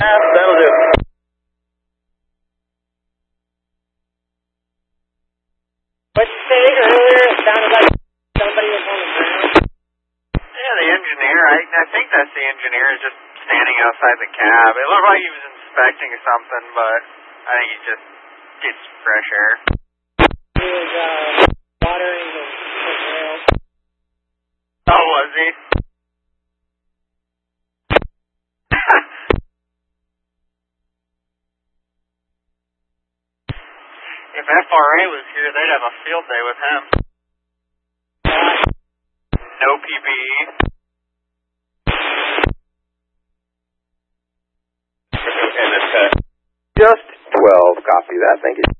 That'll do. What'd you say earlier? It sounded like somebody was on the ground. Yeah, the engineer. I think that's the engineer just standing outside the cab. It looked like he was inspecting something, but I think he just gets fresh air. He was watering the rail. Oh, was he? If FRA was here, they'd have a field day with him. No PPE. Just 12, copy that, thank you.